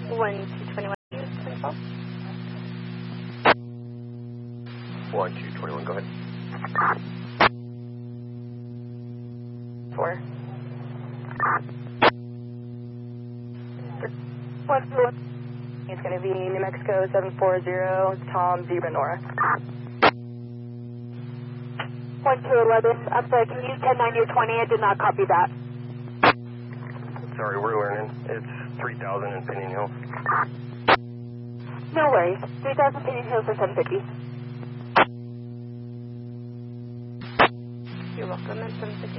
1221, use 24. 1221, go ahead. 4. It's going to be New Mexico 740, Tom, Zebra, Nora. 1211, I'm sorry, can you use 1090 or 20? I did not copy that. Sorry, we're learning. It's 3000 in Pinion Hill. No worries. 3000 Pinion Hill for 750. You're welcome, at 750.